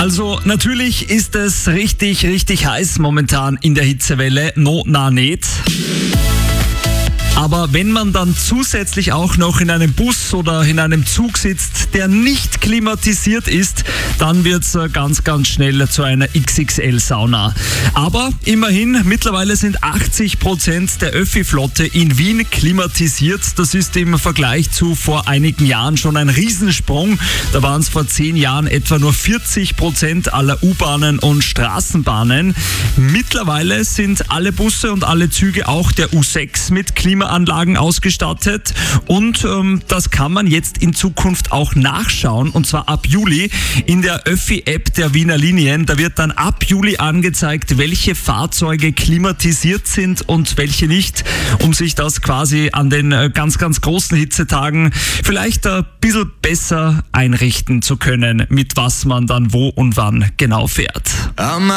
Also natürlich ist es richtig heiß momentan in der Hitzewelle, no, na nicht. Aber wenn man dann zusätzlich auch noch in einem Bus oder in einem Zug sitzt, der nicht klimatisiert ist, dann wird's ganz schnell zu einer XXL-Sauna. Aber immerhin, mittlerweile sind 80% der Öffi-Flotte in Wien klimatisiert. Das ist im Vergleich zu vor einigen Jahren schon ein Riesensprung. Da waren es vor 10 Jahren etwa nur 40% aller U-Bahnen und Straßenbahnen. Mittlerweile sind alle Busse und alle Züge auch der U6 mit Klimaanlagen ausgestattet und das kann man jetzt in Zukunft auch nachschauen, und zwar ab Juli in der Öffi-App der Wiener Linien. Da wird dann ab Juli angezeigt, welche Fahrzeuge klimatisiert sind und welche nicht, um sich das quasi an den ganz großen Hitzetagen vielleicht ein bisschen besser einrichten zu können, mit was man dann wo und wann genau fährt.